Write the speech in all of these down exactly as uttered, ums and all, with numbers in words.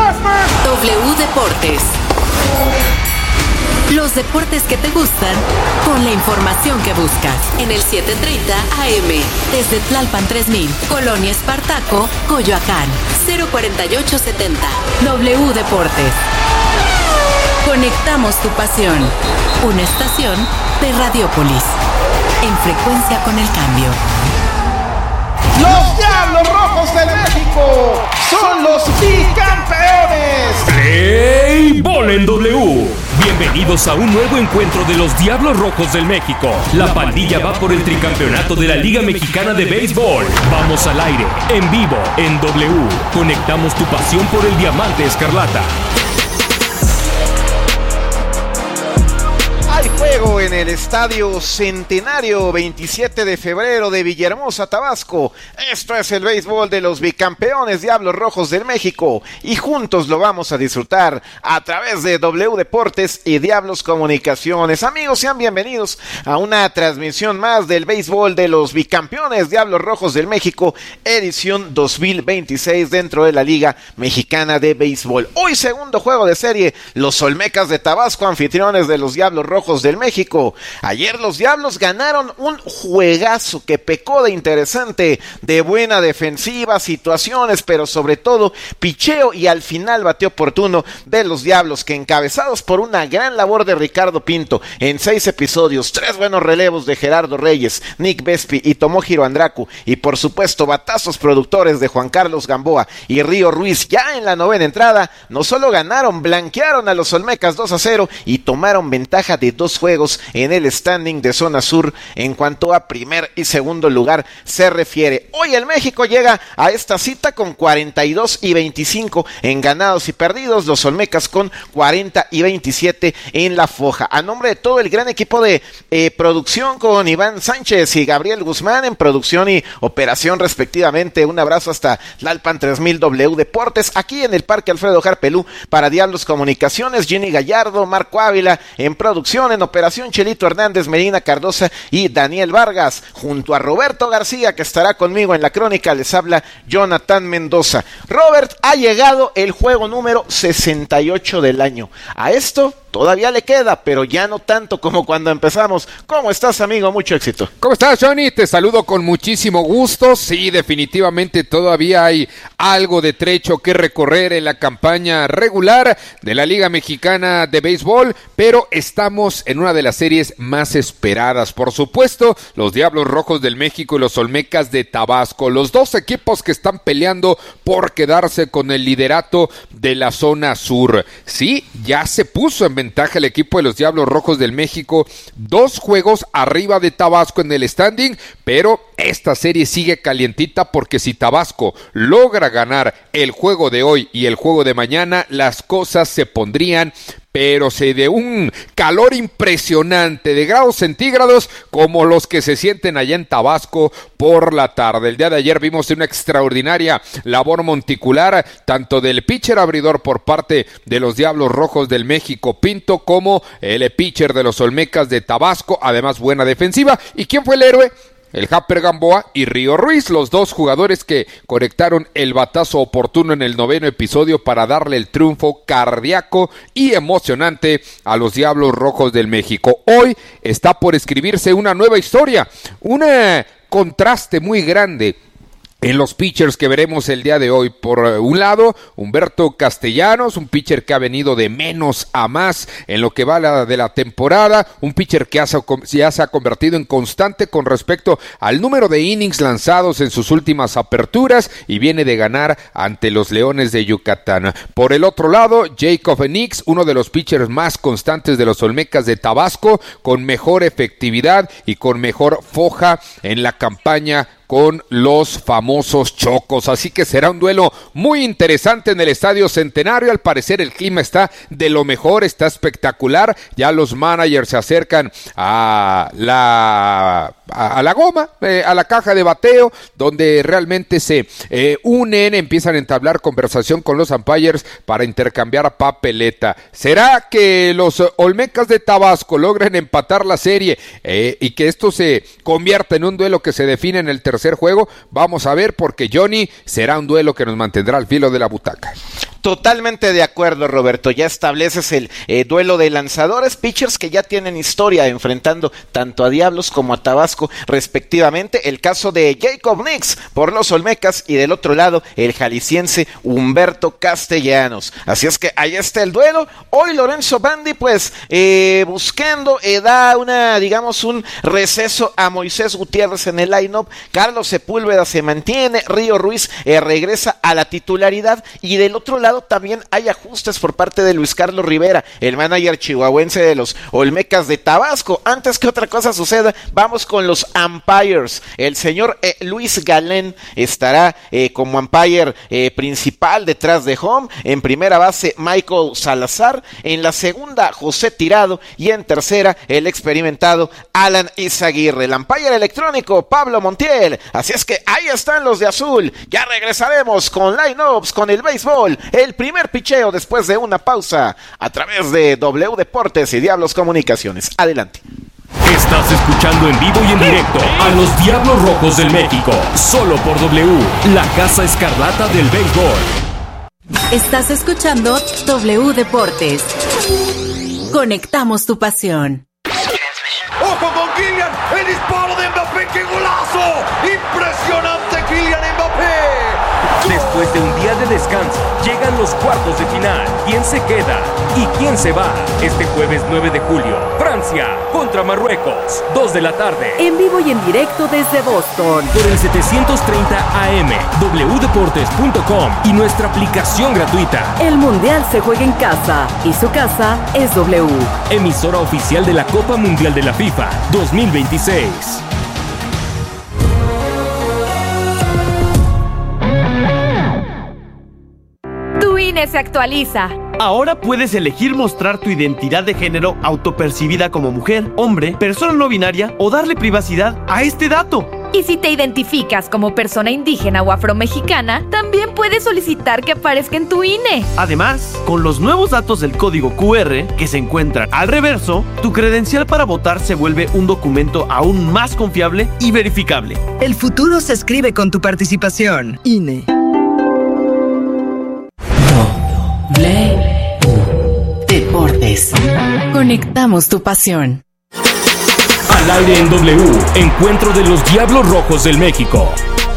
W Deportes. Los deportes que te gustan, con la información que buscas. En el setecientos treinta A M, desde Tlalpan tres mil, Colonia Espartaco, Coyoacán, cero cuarenta y ocho setenta. W Deportes. Conectamos tu pasión. Una estación de Radiopolis. En frecuencia con el cambio. Los Diablos Rojos de México son los bicampeones. Play Ball en W. Bienvenidos a un nuevo encuentro de los Diablos Rojos del México. La pandilla va por el tricampeonato de la Liga Mexicana de Béisbol. Vamos al aire, en vivo, en W. Conectamos tu pasión por el diamante escarlata. Hay juego en el Estadio Centenario, veintisiete de febrero de Villahermosa, Tabasco. Esto es el béisbol de los bicampeones Diablos Rojos del México y juntos lo vamos a disfrutar a través de W Deportes y Diablos Comunicaciones. Amigos, sean bienvenidos a una transmisión más del béisbol de los bicampeones Diablos Rojos del México, edición dos mil veintiséis dentro de la Liga Mexicana de Béisbol. Hoy segundo juego de serie, los Olmecas de Tabasco, anfitriones de los Diablos Rojos del México. Ayer los Diablos ganaron un juegazo que pecó de interesante, de buena defensiva, situaciones, pero sobre todo picheo y al final bateo oportuno de los Diablos, que encabezados por una gran labor de Ricardo Pinto en seis episodios, tres buenos relevos de Gerardo Reyes, Nick Vespi y Tomohiro Andraku, y por supuesto batazos productores de Juan Carlos Gamboa y Río Ruiz ya en la novena entrada, no solo ganaron, blanquearon a los Olmecas dos a cero y tomaron ventaja de dos juegos en el standing de zona sur en cuanto a primer y segundo lugar se refiere. Hoy el México llega a esta cita con cuarenta y dos y veinticinco en ganados y perdidos, los Olmecas con cuarenta y veintisiete en la foja. A nombre de todo el gran equipo de eh, producción con Iván Sánchez y Gabriel Guzmán en producción y operación respectivamente, un abrazo hasta Tlalpan tres mil W Deportes, aquí en el Parque Alfredo Harpelú para Diablos Comunicaciones, Jenny Gallardo, Marco Ávila en producción, en operación Chelito Hernández, Medina Cardosa y Daniel Vargas, junto a Roberto García, que estará conmigo en la crónica. Les habla Jonathan Mendoza. Robert, ha llegado el juego número sesenta y ocho del año. A esto todavía le queda, pero ya no tanto como cuando empezamos. ¿Cómo estás, amigo? Mucho éxito. ¿Cómo estás, Johnny? Te saludo con muchísimo gusto. Sí, definitivamente todavía hay algo de trecho que recorrer en la campaña regular de la Liga Mexicana de Béisbol, pero estamos en una de las series más esperadas. Por supuesto, los Diablos Rojos del México y los Olmecas de Tabasco, los dos equipos que están peleando por quedarse con el liderato de la zona sur. Sí, ya se puso en ventaja el equipo de los Diablos Rojos del México, dos juegos arriba de Tabasco en el standing, pero esta serie sigue calientita porque si Tabasco logra ganar el juego de hoy y el juego de mañana, las cosas se pondrían pero se de un calor impresionante de grados centígrados como los que se sienten allá en Tabasco por la tarde. El día de ayer vimos una extraordinaria labor monticular tanto del pitcher abridor por parte de los Diablos Rojos del México, Pinto, como el pitcher de los Olmecas de Tabasco, además buena defensiva. ¿Y quién fue el héroe? El Japper Gamboa y Río Ruiz, los dos jugadores que conectaron el batazo oportuno en el noveno episodio para darle el triunfo cardíaco y emocionante a los Diablos Rojos del México. Hoy está por escribirse una nueva historia, un contraste muy grande en los pitchers que veremos el día de hoy. Por un lado, Humberto Castellanos, un pitcher que ha venido de menos a más en lo que va la, de la temporada, un pitcher que ya se ha convertido en constante con respecto al número de innings lanzados en sus últimas aperturas y viene de ganar ante los Leones de Yucatán. Por el otro lado, Jacob Nix, uno de los pitchers más constantes de los Olmecas de Tabasco, con mejor efectividad y con mejor foja en la campaña con los famosos Chocos, así que será un duelo muy interesante en el Estadio Centenario. Al parecer el clima está de lo mejor, está espectacular, ya los managers se acercan a la a, a la goma, eh, a la caja de bateo, donde realmente se eh, unen, empiezan a entablar conversación con los umpires para intercambiar papeleta. ¿Será que los Olmecas de Tabasco logren empatar la serie eh, y que esto se convierta en un duelo que se define en el tercer juego? Vamos a ver, porque Johnny, será un duelo que nos mantendrá al filo de la butaca. Totalmente de acuerdo, Roberto. Ya estableces el eh, duelo de lanzadores, pitchers que ya tienen historia enfrentando tanto a Diablos como a Tabasco respectivamente. El caso de Jacob Nix por los Olmecas y del otro lado el jalisciense Humberto Castellanos. Así es que ahí está el duelo. Hoy Lorenzo Bandi pues eh, buscando eh, da una, digamos, un receso a Moisés Gutiérrez en el line-up. Carlos Sepúlveda se mantiene, Río Ruiz eh, regresa a la titularidad y del otro lado también hay ajustes por parte de Luis Carlos Rivera, el manager chihuahuense de los Olmecas de Tabasco. Antes que otra cosa suceda, vamos con los umpires. El señor eh, Luis Galén estará eh, como umpire eh, principal detrás de home. En primera base Michael Salazar, en la segunda José Tirado y en tercera el experimentado Alan Izaguirre. El umpire electrónico Pablo Montiel. Así es que ahí están los de azul. Ya regresaremos con line-ups, con el béisbol. El primer picheo después de una pausa a través de W Deportes y Diablos Comunicaciones. Adelante. Estás escuchando en vivo y en directo a los Diablos Rojos del México, solo por W, la Casa Escarlata del béisbol. Estás escuchando W Deportes. Conectamos tu pasión. ¡Ojo con Kylian! ¡El disparo de Mbappé! ¡Qué golazo! ¡Impresionante Kylian Mbappé! Después de un día de descanso, llegan los cuartos de final. ¿Quién se queda y quién se va? Este jueves nueve de julio, Francia contra Marruecos, dos de la tarde. En vivo y en directo desde Boston. Por el setecientos treinta A M, w deportes punto com y nuestra aplicación gratuita. El Mundial se juega en casa y su casa es W. Emisora oficial de la Copa Mundial de la FIFA dos mil veintiséis. Tu I N E se actualiza. Ahora puedes elegir mostrar tu identidad de género autopercibida como mujer, hombre, persona no binaria o darle privacidad a este dato. Y si te identificas como persona indígena o afromexicana, también puedes solicitar que aparezca en tu I N E. Además, con los nuevos datos del código Q R que se encuentran al reverso, tu credencial para votar se vuelve un documento aún más confiable y verificable. El futuro se escribe con tu participación. I N E. Deportes. Conectamos tu pasión. Al aire en W, encuentro de los Diablos Rojos del México.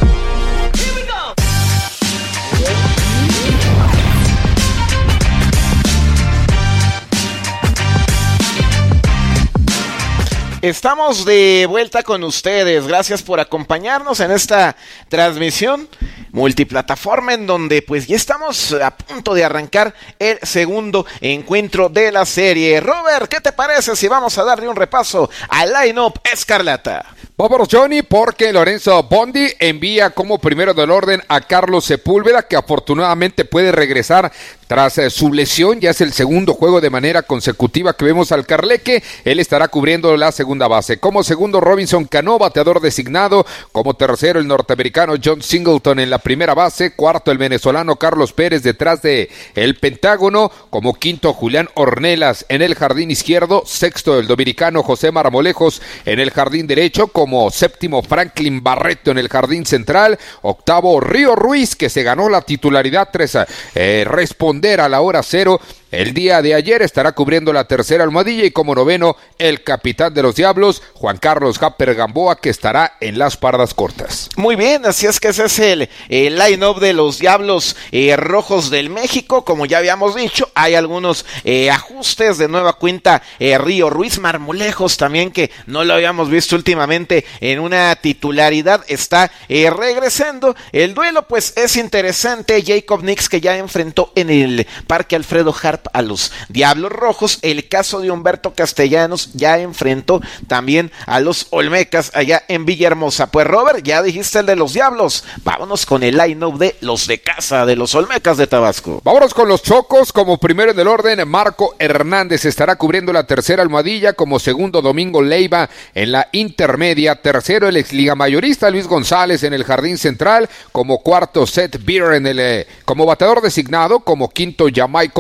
Estamos de vuelta con ustedes. Gracias por acompañarnos en esta transmisión multiplataforma en donde pues ya estamos a punto de arrancar el segundo encuentro de la serie. Robert, ¿qué te parece si vamos a darle un repaso al line-up escarlata? Vámonos, Johnny, porque Lorenzo Bondi envía como primero del orden a Carlos Sepúlveda, que afortunadamente puede regresar tras eh, su lesión. Ya es el segundo juego de manera consecutiva que vemos al Carleque. Él estará cubriendo la segunda base. Como segundo, Robinson Cano, bateador designado. Como tercero, el norteamericano John Singleton en la primera base. Cuarto, el venezolano Carlos Pérez detrás de el Pentágono. Como quinto, Julián Ornelas en el jardín izquierdo. Sexto, el dominicano José Marmolejos en el jardín derecho. Como séptimo, Franklin Barreto en el jardín central. Octavo, Río Ruiz, que se ganó la titularidad tras eh, responder a la hora cero el día de ayer. Estará cubriendo la tercera almohadilla. Y como noveno, el capitán de los Diablos, Juan Carlos Japper Gamboa, que estará en las pardas cortas. Muy bien, así es que ese es el, el line-up de los Diablos eh, Rojos del México. Como ya habíamos dicho, hay algunos eh, ajustes de nueva cuenta. eh, Río Ruiz, Marmolejos también, que no lo habíamos visto últimamente en una titularidad, está eh, regresando. El duelo pues es interesante. Jacob Nix, que ya enfrentó en el Parque Alfredo Harp a los Diablos Rojos. El caso de Humberto Castellanos ya enfrentó también a los Olmecas allá en Villahermosa. Pues Robert, ya dijiste el de los Diablos, vámonos con el line-up de los de casa, de los Olmecas de Tabasco. Vámonos con los Chocos. Como primero en el orden, Marco Hernández estará cubriendo la tercera almohadilla. Como segundo, Domingo Leiva en la intermedia. Tercero, el ex liga mayorista Luis González en el jardín central. Como cuarto, Seth Beer en el, eh, como bateador designado. Como quinto, Jamaico Navarro en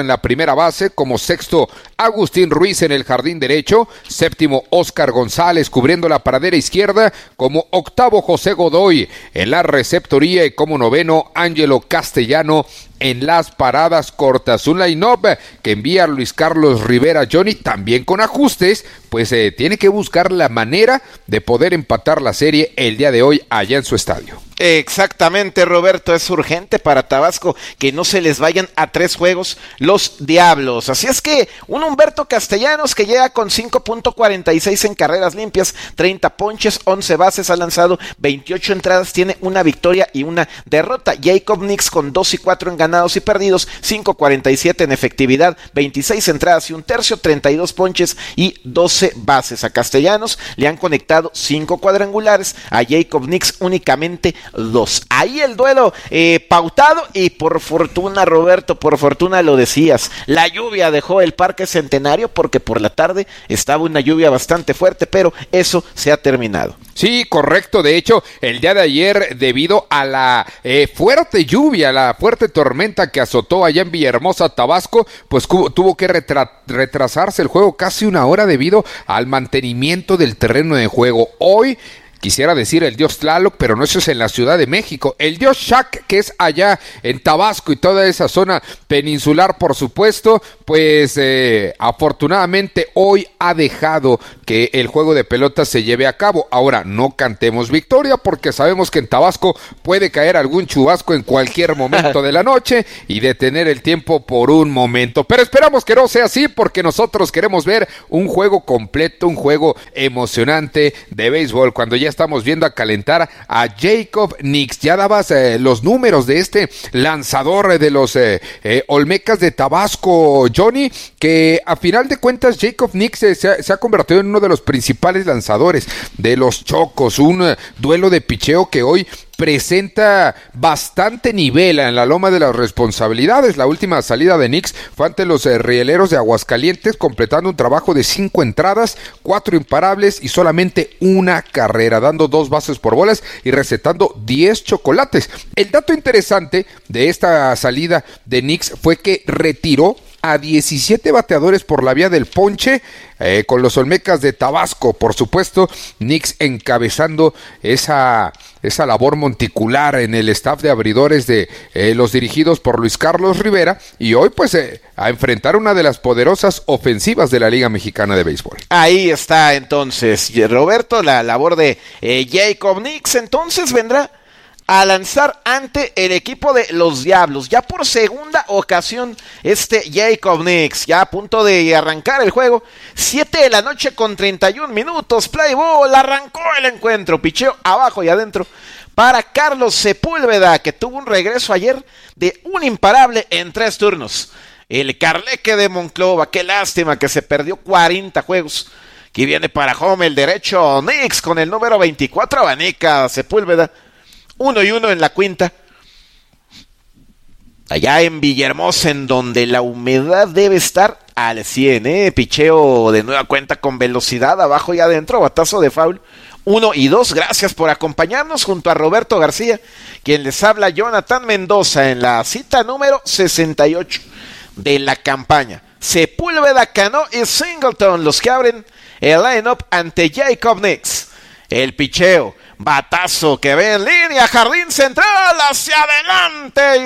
en la primera base, como sexto Agustín Ruiz en el jardín derecho, séptimo Oscar González cubriendo la paradera izquierda, como octavo José Godoy en la receptoría y como noveno Ángelo Castellano en las paradas cortas. Un line-up que envía Luis Carlos Rivera Johnny también con ajustes, pues eh, tiene que buscar la manera de poder empatar la serie el día de hoy allá en su estadio. Exactamente, Roberto, es urgente para Tabasco que no se les vayan a tres juegos los Diablos. Así es que un Humberto Castellanos que llega con cinco punto cuarenta y seis en carreras limpias, treinta ponches, once bases ha lanzado, veintiocho entradas, tiene una victoria y una derrota. Jacob Nix con dos y cuatro en ganados y perdidos, cinco cuarenta y siete en efectividad, veintiséis entradas y un tercio, treinta y dos ponches y doce bases. A Castellanos le han conectado cinco cuadrangulares, a Jacob Nix únicamente dos. Ahí el duelo eh, pautado y por fortuna, Roberto, por fortuna lo decías, la lluvia dejó el Parque Centenario porque por la tarde estaba una lluvia bastante fuerte, pero eso se ha terminado. Sí, correcto. De hecho, el día de ayer, debido a la eh, fuerte lluvia, la fuerte tormenta que azotó allá en Villahermosa, Tabasco, pues cu- tuvo que retra- retrasarse el juego casi una hora debido al mantenimiento del terreno de juego. Hoy quisiera decir el dios Tlaloc, pero no, eso es en la Ciudad de México. El dios Shak, que es allá en Tabasco y toda esa zona peninsular, por supuesto, pues eh, afortunadamente hoy ha dejado que el juego de pelota se lleve a cabo. Ahora, no cantemos victoria porque sabemos que en Tabasco puede caer algún chubasco en cualquier momento de la noche y detener el tiempo por un momento. Pero esperamos que no sea así porque nosotros queremos ver un juego completo, un juego emocionante de béisbol. Cuando ya estamos viendo a calentar a Jacob Nix. Ya dabas eh, los números de este lanzador de los eh, eh, Olmecas de Tabasco, Johnny, que a final de cuentas Jacob Nix eh, se, ha, se ha convertido en uno de los principales lanzadores de los Chocos. Un eh, duelo de picheo que hoy presenta bastante nivel en la loma de las responsabilidades. La última salida de Nix fue ante los eh, Rieleros de Aguascalientes, completando un trabajo de cinco entradas, cuatro imparables y solamente una carrera, dando dos bases por bolas y recetando diez chocolates. El dato interesante de esta salida de Nix fue que retiró a diecisiete bateadores por la vía del ponche, eh, con los Olmecas de Tabasco, por supuesto, Nix encabezando esa, esa labor monticular en el staff de abridores de eh, los dirigidos por Luis Carlos Rivera, y hoy pues eh, a enfrentar una de las poderosas ofensivas de la Liga Mexicana de Béisbol. Ahí está entonces, Roberto, la labor de eh, Jacob Nix. Entonces vendrá a lanzar ante el equipo de los Diablos, ya por segunda ocasión este Jacob Nix, ya a punto de arrancar el juego, siete de la noche con treinta y un minutos, play ball, arrancó el encuentro, picheo abajo y adentro para Carlos Sepúlveda, que tuvo un regreso ayer de un imparable en tres turnos. El Carleque de Monclova, qué lástima que se perdió cuarenta juegos. Aquí viene para home el derecho Nix con el número veinticuatro, abanica Sepúlveda. Uno y uno en la quinta. Allá en Villahermosa, en donde la humedad debe estar al cien, ¿eh? Picheo de nueva cuenta con velocidad, abajo y adentro, batazo de foul. Uno y dos, gracias por acompañarnos junto a Roberto García, quien les habla Jonathan Mendoza en la cita número sesenta y ocho de la campaña. Sepúlveda, Cano y Singleton los que abren el line-up ante Jacob Nix. El picheo, batazo que ve en línea, jardín central, hacia adelante,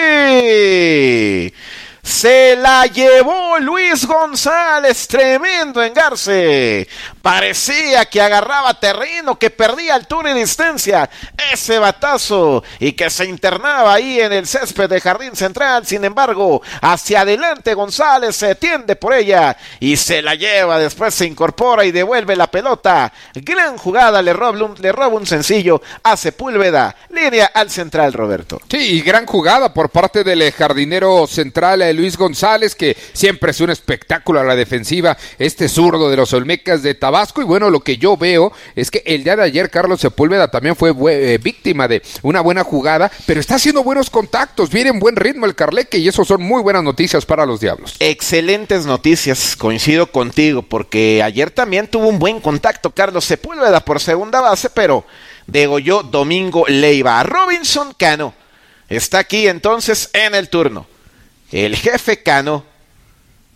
y sí, se la llevó Luis González, tremendo engarce, parecía que agarraba terreno, que perdía altura y distancia, ese batazo, y que se internaba ahí en el césped de jardín central. Sin embargo, hacia adelante González se tiende por ella, y se la lleva, después se incorpora y devuelve la pelota, gran jugada, le roba un, le roba un sencillo a Sepúlveda, línea al central, Roberto. Sí, y gran jugada por parte del jardinero central Luis González, que siempre es un espectáculo a la defensiva, este zurdo de los Olmecas de Tabasco. Y bueno, lo que yo veo es que el día de ayer Carlos Sepúlveda también fue eh, víctima de una buena jugada, pero está haciendo buenos contactos, viene en buen ritmo el Carleque, y eso son muy buenas noticias para los Diablos. Excelentes noticias, coincido contigo, porque ayer también tuvo un buen contacto Carlos Sepúlveda por segunda base, pero degolló Domingo Leiva. Robinson Cano está aquí entonces en el turno. El jefe Cano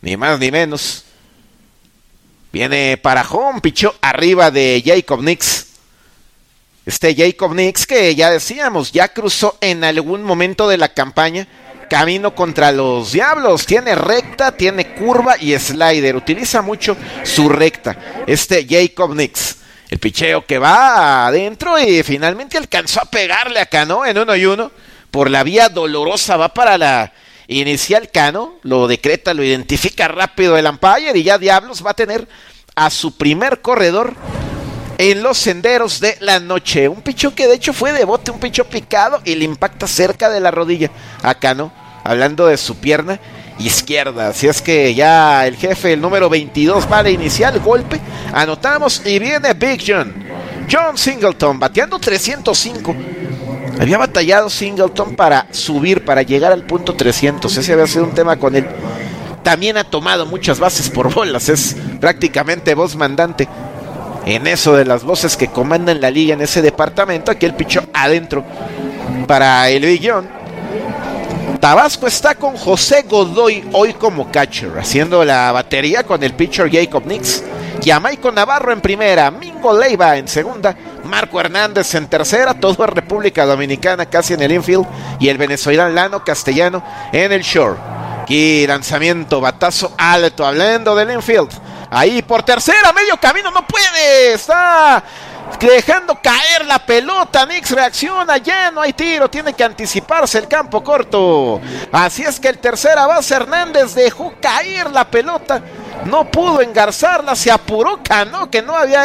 ni más ni menos. Viene para home, pichó arriba de Jacob Nix. Este Jacob Nix que ya decíamos, ya cruzó en algún momento de la campaña camino contra los Diablos. Tiene recta, tiene curva y slider. Utiliza mucho su recta. Este Jacob Nix. El picheo que va adentro y finalmente alcanzó a pegarle a Cano en uno y uno. Por la vía dolorosa va para la inicial Cano. Lo decreta, lo identifica rápido el umpire y ya Diablos va a tener a su primer corredor en los senderos de la noche. Un picheo que de hecho fue de bote, un picheo picado y le impacta cerca de la rodilla a Cano, hablando de su pierna izquierda. Así es que ya el jefe, el número veintidós, vale inicial, golpe, anotamos y viene Big John. John Singleton bateando trescientos cinco. Había batallado Singleton para subir, para llegar al punto trescientos. Ese había sido un tema con él. También ha tomado muchas bases por bolas, es prácticamente voz mandante en eso de las voces que comandan la liga en ese departamento. Aquí el pichó adentro para el Big John. Tabasco está con José Godoy hoy como catcher, haciendo la batería con el pitcher Jacob Nix. Jamaico Navarro en primera, Mingo Leiva en segunda, Marco Hernández en tercera, todo en República Dominicana, casi en el infield, y el venezolano Lano Castellano en el short. Aquí lanzamiento, batazo alto, hablando del infield. Ahí por tercera, medio camino, no puede, está dejando caer la pelota. Nix reacciona, ya no hay tiro, tiene que anticiparse el campo corto. Así es que el tercera base Hernández dejó caer la pelota, no pudo engarzarla, se apuró Cano, que no había